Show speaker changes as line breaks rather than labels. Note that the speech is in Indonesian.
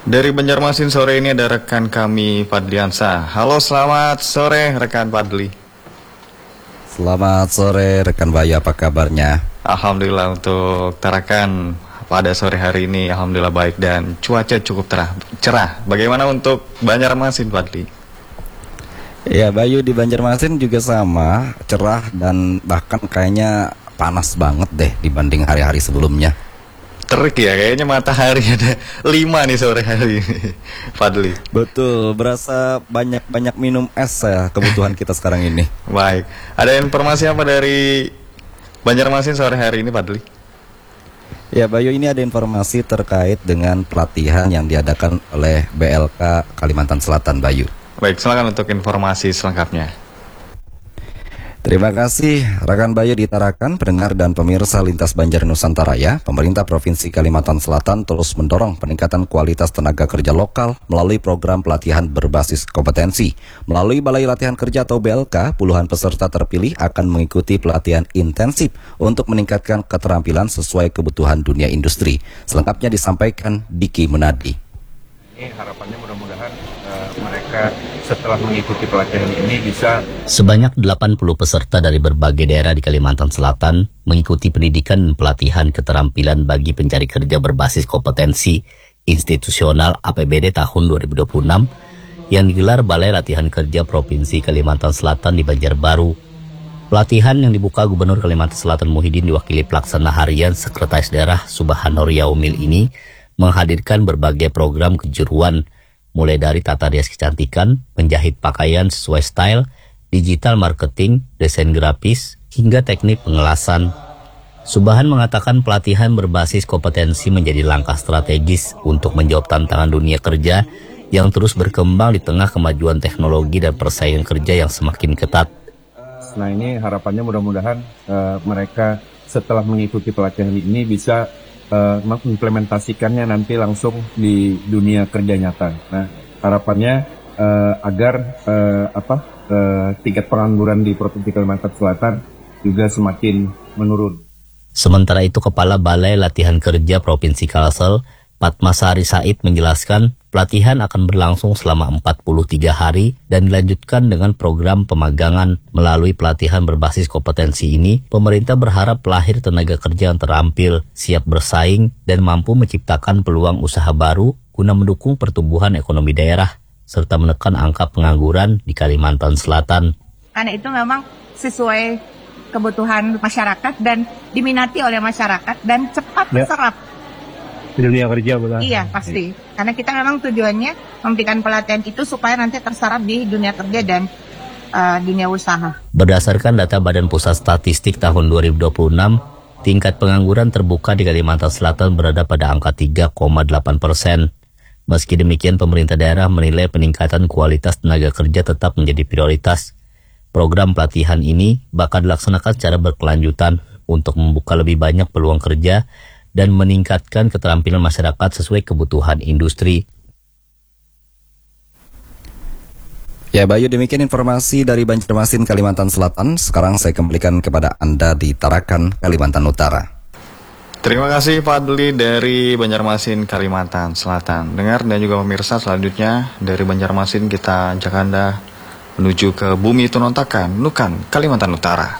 Dari Banjarmasin sore ini ada rekan kami Fadliansa. Halo, selamat sore rekan Fadli.
Selamat sore rekan Bayu, apa kabarnya?
Alhamdulillah untuk Tarakan pada sore hari ini alhamdulillah baik dan cuaca cukup cerah. Bagaimana untuk Banjarmasin Fadli?
Ya Bayu, di Banjarmasin juga sama, cerah dan bahkan kayaknya panas banget deh dibanding hari-hari sebelumnya.
Terik ya, kayaknya matahari ada 5 nih sore hari ini Fadli.
Betul, berasa banyak-banyak minum es ya kebutuhan kita sekarang ini.
Baik, ada informasi apa dari Banjarmasin sore hari ini Fadli?
Ya Bayu, ini ada informasi terkait dengan pelatihan yang diadakan oleh BLK Kalimantan Selatan, Bayu.
Baik, silakan untuk informasi selengkapnya.
Terima kasih rekan Bayu di Tarakan, pendengar dan pemirsa Lintas Banjar Nusantara ya. Pemerintah Provinsi Kalimantan Selatan terus mendorong peningkatan kualitas tenaga kerja lokal melalui program pelatihan berbasis kompetensi. Melalui Balai Latihan Kerja atau BLK, puluhan peserta terpilih akan mengikuti pelatihan intensif untuk meningkatkan keterampilan sesuai kebutuhan dunia industri. Selengkapnya disampaikan Diki Munadi.
Ini harapannya mudah-mudahan mereka setelah mengikuti pelatihan ini bisa.
Sebanyak 80 peserta dari berbagai daerah di Kalimantan Selatan mengikuti pendidikan dan pelatihan keterampilan bagi pencari kerja berbasis kompetensi institusional APBD tahun 2026 yang digelar Balai Latihan Kerja Provinsi Kalimantan Selatan di Banjarbaru. Pelatihan yang dibuka Gubernur Kalimantan Selatan Muhyiddin diwakili Pelaksana Harian Sekretaris Daerah Subhanur Yaumil ini menghadirkan berbagai program kejuruan, mulai dari tata rias kecantikan, menjahit pakaian sesuai style, digital marketing, desain grafis, hingga teknik pengelasan. Subhan mengatakan pelatihan berbasis kompetensi menjadi langkah strategis untuk menjawab tantangan dunia kerja yang terus berkembang di tengah kemajuan teknologi dan persaingan kerja yang semakin ketat.
Nah, ini harapannya mudah-mudahan mereka setelah mengikuti pelatihan ini bisa mengimplementasikannya nanti langsung di dunia kerja nyata. Nah, harapannya agar tingkat pengangguran di Provinsi Kalimantan Selatan juga semakin menurun.
Sementara itu, Kepala Balai Latihan Kerja Provinsi Kalsel, Padmasari Said menjelaskan, pelatihan akan berlangsung selama 43 hari dan dilanjutkan dengan program pemagangan. Melalui pelatihan berbasis kompetensi ini, pemerintah berharap lahir tenaga kerja yang terampil, siap bersaing, dan mampu menciptakan peluang usaha baru guna mendukung pertumbuhan ekonomi daerah, serta menekan angka pengangguran di Kalimantan Selatan.
Karena itu memang sesuai kebutuhan masyarakat dan diminati oleh masyarakat dan cepat terserap.
Di dunia kerja bukan?
Iya, pasti. Karena kita memang tujuannya memberikan pelatihan itu supaya nanti terserap di dunia kerja dan dunia usaha.
Berdasarkan data Badan Pusat Statistik tahun 2026, tingkat pengangguran terbuka di Kalimantan Selatan berada pada angka 3,8%. Meski demikian, pemerintah daerah menilai peningkatan kualitas tenaga kerja tetap menjadi prioritas. Program pelatihan ini bakal dilaksanakan secara berkelanjutan untuk membuka lebih banyak peluang kerja dan meningkatkan keterampilan masyarakat sesuai kebutuhan industri.
Ya Bayu, demikian informasi dari Banjarmasin, Kalimantan Selatan. Sekarang saya kembalikan kepada Anda di Tarakan, Kalimantan Utara.
Terima kasih Fadli dari Banjarmasin, Kalimantan Selatan. Dengar dan juga pemirsa, selanjutnya dari Banjarmasin kita ajak Anda menuju ke Bumi Tunontakan, Nukan, Kalimantan Utara.